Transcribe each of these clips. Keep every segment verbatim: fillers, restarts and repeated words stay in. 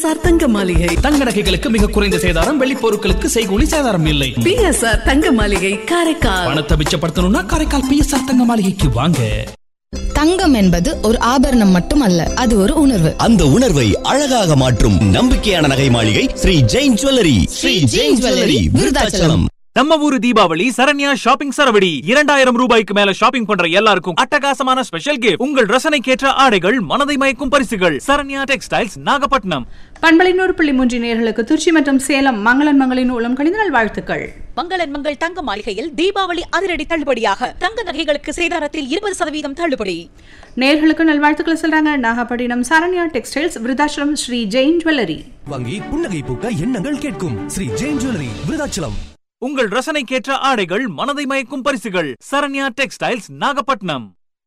தங்க மாளிகை தங்க நகைகளுக்கு மிக குறைந்த சேதாரம், வெள்ளி பொருட்களுக்கு செய்கூலி சேதாரம் இல்லை. பி எஸ் ஆர் தங்க மாளிகை காரைக்கால். பணத்தை மிச்சப்படுத்தணும்னா காரைக்கால் பி எஸ் ஆர் தங்க மாளிகைக்கு வாங்க. தங்கம் என்பது ஒரு ஆபரணம் மட்டுமல்ல, அது ஒரு உணர்வு. அந்த உணர்வை அழகாக மாற்றும் நம்பிக்கையான நகை மாளிகை ஸ்ரீ ஜெயின் ஜுவல்லரி. ஸ்ரீ ஜெயின் ஜுவல்லரி, விருதாச்சலம். நம்ம ஊரு தீபாவளி சரண்யா ஷாப்பிங் சரவடி. இரண்டாயிரம் ரூபாய்க்கு மேல ஷாப்பிங் பண்ற எல்லாருக்கும் அட்டகாசமான ஸ்பெஷல் கிஃப்ட். உங்கள் ரசனைக்கேற்ற ஆடைகள், மனதை மயக்கும் பரிசுகள். சரண்யா டெக்ஸ்டைல்ஸ், நாகப்பட்டினம். பண்பலை நூறு புள்ளி மூன்று நேயர்களுக்கு திருச்சி மற்றும் சேலம் மங்களன் மங்களின் உளம் கணித நாள் வாழ்த்துக்கள். மங்களன் மங்கள் தங்க மாளிகையில் தீபாவளி அதிரடி தள்ளுபடியாக தங்க நகைகளுக்கு சேதாரத்தில் இருபது சதவீதம் தள்ளுபடி. நேயர்களுக்கு நல்வாழ்த்துக்கள் சொல்றாங்க நாகப்பட்டினம் சரண்யா டெக்ஸ்டைல்ஸ், விருதாச்சலம் ஸ்ரீ ஜெயின் ஜுவல்லரி. வாங்கி புன்னகை பூக்க எண்ணங்கள் கேட்கும் ஸ்ரீ ஜெயின் ஜுவல்லரி, விருதாச்சலம். உங்கள் ரசனைக்கேற்ற ஆடைகள், மனதை மயக்கும் பரிசுகள். சரண்யா டெக்ஸ்டைல்ஸ், நாகப்பட்டினம்.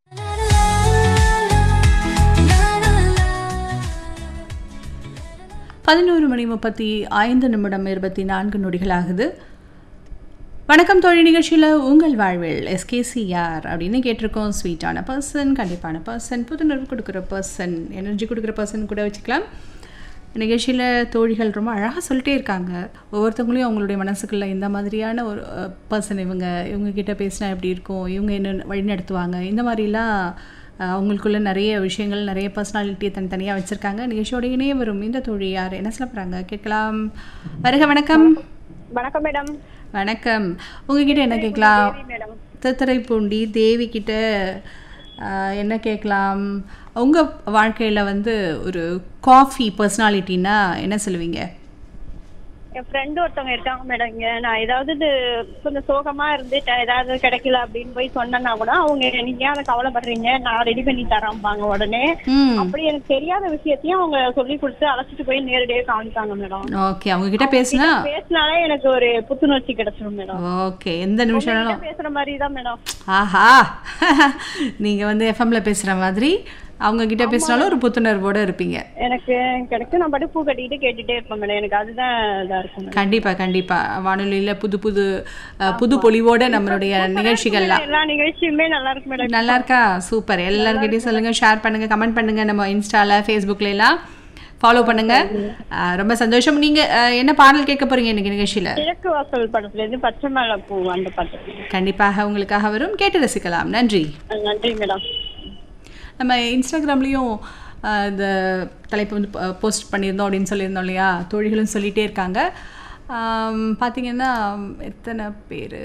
பதினோரு மணி முப்பத்தி ஐந்து நிமிடம் இருபத்தி நான்கு நொடிகளாகுது. வணக்கம் தோழி நிகழ்ச்சியில் உங்கள் வாழ்வில் எஸ்கேசிஆர் அப்படின்னு கேட்டிருக்கோம். ஸ்வீட்டான பர்சன், கண்டிப்பான பர்சன், புத்துணர்வு கொடுக்குற பர்சன், எனர்ஜி கொடுக்குற பர்சன் கூட வச்சுக்கலாம். நிகழ்ச்சியில் தோழிகள் ரொம்ப அழகாக சொல்லிட்டே இருக்காங்க. ஒவ்வொருத்தவங்களையும் அவங்களுடைய மனசுக்குள்ள இந்த மாதிரியான ஒரு பர்சன், இவங்க இவங்கக்கிட்ட பேசினா எப்படி இருக்கும், இவங்க என்ன வழி நடத்துவாங்க, இந்த மாதிரிலாம் அவங்களுக்குள்ள நிறைய விஷயங்கள், நிறைய பர்சனாலிட்டியை தனித்தனியாக வச்சுருக்காங்க. நிகழ்ச்சியோட இணைய வரும் இந்த தோழி யார் என்ன சொல்ல போகிறாங்க கேட்கலாம். வருக. வணக்கம். வணக்கம் மேடம். வணக்கம். உங்ககிட்ட என்ன கேட்கலாம்? திருத்துறைப்பூண்டி தேவி கிட்ட என்ன கேட்கலாம்? உங்கள் வாழ்க்கையில் வந்து ஒரு காஃபி பர்சனாலிட்டின்னா என்ன சொல்லுவீங்க? என் ஃப்ரெண்டு ஒருத்தவங்க இருக்காங்க மேடம். இங்கே நான் ஏதாவது கொஞ்சம் சோகமா இருந்து ஏதாவது கிடைக்கல அப்படின்னு போய் சொன்னேன்னா கூட அவங்க நீங்க அதை கவலைப்படுறீங்க, நான் ரெடி பண்ணி தரேன்பாங்க உடனே. அப்படி எனக்கு தெரியாத விஷயத்தையும் அவங்க சொல்லி கொடுத்து அழைச்சிட்டு போய் நேரடியாக காமிப்பாங்க மேடம். ஓகே. அவங்க கிட்ட பேசினா பேசினாலே எனக்கு ஒரு புத்துணர்ச்சி கிடைச்சிடும் மேடம். ஓகே. எந்த நிமிஷம் பேசுற மாதிரி தான் மேடம். ஆஹா, நீங்க வந்து எஃப்எம்ல பேசுற மாதிரி அவங்க கிட்ட பேசினாலும் ஒரு புத்துணர்வோட இருப்பீங்க. எனக்கு கிடைக்கும். நான் பாட்டு பூ கட்டிக்கிட்டு கேட்டுட்டே இருப்பேன் மேடம். எனக்கு அதுதான் இதா இருக்கும். கண்டிப்பா கண்டிப்பா. வானொலியில புது புது புது பொலிவோட நம்மளுடைய நிகழ்ச்சிகள்லாம் எல்லா நிகழ்ச்சியுமே நல்லா இருக்கு மேடம். நல்லா இருக்கா? சூப்பர். எல்லார்கிட்டையும் சொல்லுங்க, ஷேர் பண்ணுங்க, கமெண்ட் பண்ணுங்க. நம்ம இன்ஸ்டால ஃபேஸ்புக்ல எல்லாம் ஃபாலோ பண்ணுங்க. ரொம்ப சந்தோஷம். நீங்க என்ன பாடல் கேட்க போறீங்க இன்னைக்கு நிகழ்ச்சியில? கிழக்கு வாசல் படத்துல இருந்து பச்சை மேல பூ அந்த பாட்டு கண்டிப்பாக உங்களுக்காக வரும். கேட்டு ரசிக்கலாம். நன்றி. நன்றி மேடம். நம்ம இன்ஸ்டாகிராம்லேயும் இந்த தலைப்பு வந்து போஸ்ட் பண்ணியிருந்தோம் அப்படின்னு சொல்லியிருந்தோம் இல்லையா? தோழிகளும் சொல்லிகிட்டே இருக்காங்க. பார்த்திங்கன்னா எத்தனை பேர்,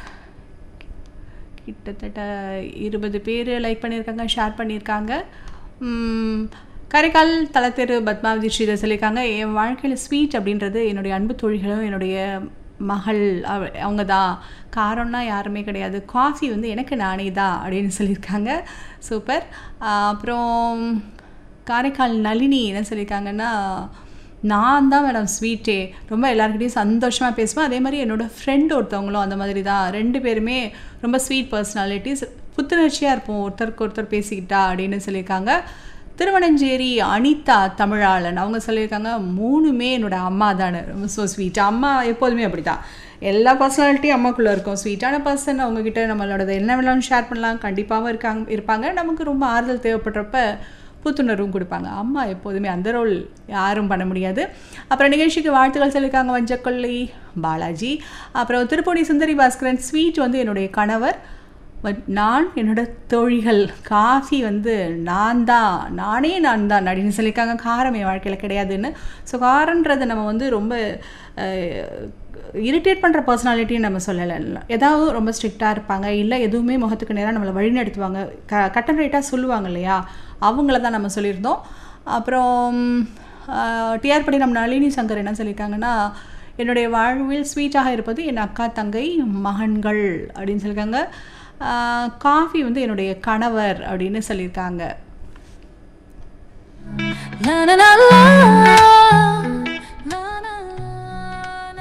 கிட்டத்தட்ட இருபது பேர் லைக் பண்ணியிருக்காங்க, ஷேர் பண்ணியிருக்காங்க. காரைக்கால் தலத்தெரு பத்மாவதி ஸ்ரீதர் சொல்லியிருக்காங்க, என் வாழ்க்கையில் ஸ்வீட் அப்படின்றது என்னுடைய அன்பு தோழிகளும் என்னுடைய மகள் அவங்க தான். காரம்னா யாருமே கிடையாது, காஃபி வந்து எனக்கு நானே தான் அப்படின்னு சொல்லியிருக்காங்க. சூப்பர். அப்புறம் காரைக்கால் நளினி என்ன சொல்லியிருக்காங்கன்னா, நான் தான் மேடம் ஸ்வீட்டே, ரொம்ப எல்லாருக்கிட்டையும் சந்தோஷமாக பேசுவேன். அதே மாதிரி என்னோடய ஃப்ரெண்ட் ஒருத்தவங்களும் அந்த மாதிரி தான். ரெண்டு பேருமே ரொம்ப ஸ்வீட் பர்சனாலிட்டிஸ், புத்துணர்ச்சியாக இருப்போம் ஒருத்தருக்கு ஒருத்தர் பேசிக்கிட்டா அப்படின்னு சொல்லியிருக்காங்க. திருவனஞ்சேரி அனிதா தமிழாளன் அவங்க சொல்லியிருக்காங்க, மூணுமே என்னோடய அம்மா தானே, ரொம்ப ஸோ ஸ்வீட். அம்மா எப்போதுமே அப்படி தான், எல்லா பர்சனாலிட்டியும் அம்மாக்குள்ளே இருக்கும். ஸ்வீட்டான பர்சன், அவங்கக்கிட்ட நம்மளோட என்ன வேணாலும் ஷேர் பண்ணலாம், கண்டிப்பாகவும் இருக்காங்க இருப்பாங்க. நமக்கு ரொம்ப ஆறுதல் தேவைப்படுறப்ப புத்துணர்வும் கொடுப்பாங்க. அம்மா எப்போதுமே அந்த ரோல் யாரும் பண்ண முடியாது. அப்புறம் நிகழ்ச்சிக்கு வாழ்த்துக்கள் சொல்லியிருக்காங்க வஞ்சக்கொள்ளை பாலாஜி. அப்புறம் திருப்பூணி சுந்தரி பாஸ்கரன், ஸ்வீட் வந்து என்னுடைய கணவர், பட் நான் என்னோட தோழிகள், காஃபி வந்து நான் தான், நானே நான் தான் அப்படின்னு சொல்லியிருக்காங்க. காரம் என் வாழ்க்கையில் கிடையாதுன்னு. ஸோ காரன்றதை நம்ம வந்து ரொம்ப இரிட்டேட் பண்ணுற பர்சனாலிட்டின்னு நம்ம சொல்லலை. ஏதாவது ரொம்ப ஸ்ட்ரிக்டாக இருப்பாங்க, இல்லை எதுவுமே முகத்துக்கு நேராக நம்மளை வழி நடத்துவாங்க, க கட்டன் ரைட்டாக சொல்லுவாங்க இல்லையா, அவங்கள தான் நம்ம சொல்லியிருந்தோம். அப்புறம் டிஆர் படி நம்ம நளினி சங்கர் என்ன சொல்லியிருக்காங்கன்னா, என்னுடைய வாழ்வில் ஸ்வீட்டாக இருப்பது என் அக்கா தங்கை மகன்கள் அப்படின்னு சொல்லியிருக்காங்க. காஃபி வந்து என்னுடைய கணவர் அப்படின்னு சொல்லியிருக்காங்க.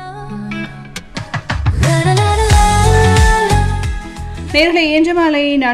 நேர்களை ஏஞ்சமாலை